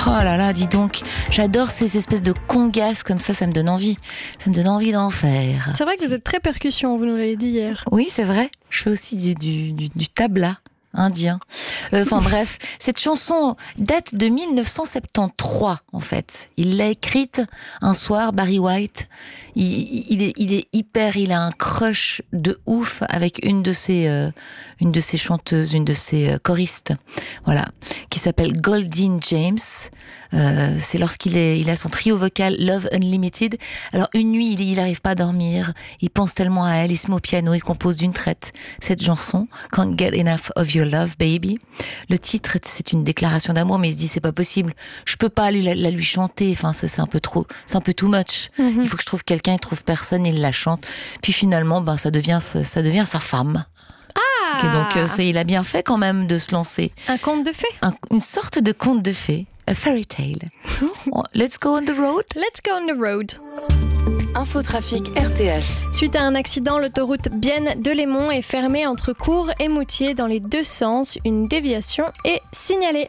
Oh là là, dis donc, j'adore ces espèces de congas comme ça me donne envie. Ça me donne envie d'en faire. C'est vrai que vous êtes très percussion, vous nous l'avez dit hier. Oui, c'est vrai. Je fais aussi du tabla indien. Enfin bref, cette chanson date de 1973 en fait. Il l'a écrite un soir, Barry White. Il est hyper, il a un crush de ouf avec une de ses chanteuses, une de ses choristes. Voilà, qui s'appelle Goldie James. C'est lorsqu'il a son trio vocal Love Unlimited. Alors une nuit, il n'arrive pas à dormir. Il pense tellement à elle, il se met au piano, il compose d'une traite cette chanson, Can't Get Enough of Your Love Baby. Le titre, c'est une déclaration d'amour, mais il se dit c'est pas possible. Je peux pas la lui chanter. Enfin, ça, c'est un peu trop, c'est un peu too much. Mm-hmm. Il faut que je trouve quelqu'un, il trouve personne, il la chante. Puis finalement, ça devient sa femme. Ah Okay, donc il a bien fait quand même de se lancer. Un conte de fées. Une sorte de conte de fées. A fairy tale. Let's go on the road. Let's go on the road. Infotrafic RTS. Suite à un accident, l'autoroute Bienne de Lémont est fermée entre Cours et Moutier dans les deux sens. Une déviation est signalée.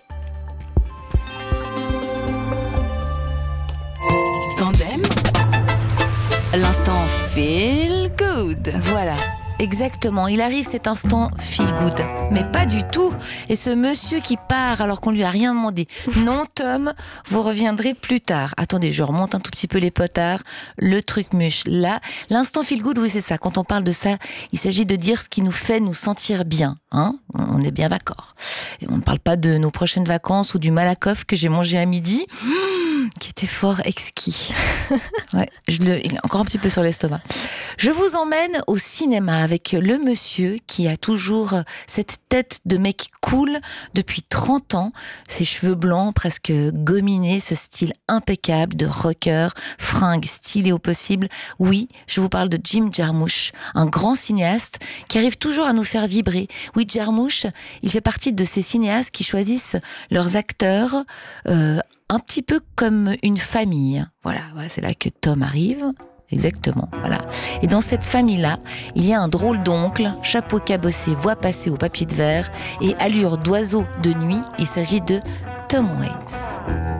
Tandem. L'instant feel good. Voilà. Exactement, il arrive cet instant feel good, mais pas du tout. Et ce monsieur qui part alors qu'on lui a rien demandé. Non Tom, vous reviendrez plus tard. Attendez, je remonte un tout petit peu les potards. Le truc mûche. Là, l'instant feel good, oui c'est ça. Quand on parle de ça, il s'agit de dire ce qui nous fait nous sentir bien. Hein, on est bien d'accord. Et on ne parle pas de nos prochaines vacances ou du malakoff que j'ai mangé à midi. Qui était fort exquis. Ouais, il est encore un petit peu sur l'estomac. Je vous emmène au cinéma avec le monsieur qui a toujours cette tête de mec cool depuis 30 ans, ses cheveux blancs presque gominés, ce style impeccable de rocker, fringues stylées au possible. Oui, je vous parle de Jim Jarmusch, un grand cinéaste qui arrive toujours à nous faire vibrer. Oui, Jarmusch, il fait partie de ces cinéastes qui choisissent leurs acteurs un petit peu comme une famille. Voilà, c'est là que Tom arrive. Exactement, voilà. Et dans cette famille-là, il y a un drôle d'oncle, chapeau cabossé, voix passée au papier de verre et allure d'oiseau de nuit. Il s'agit de Tom Waits.